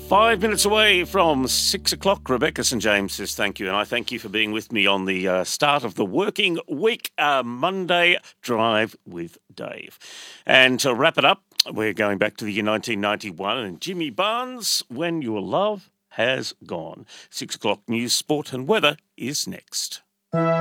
5 minutes away from 6 o'clock. Rebecca St. James says thank you, and I thank you for being with me on the start of the working week, Monday Drive with Dave. And to wrap it up, we're going back to the year 1991 and Jimmy Barnes, When Your Love Has Gone. 6 o'clock news, sport and weather is next.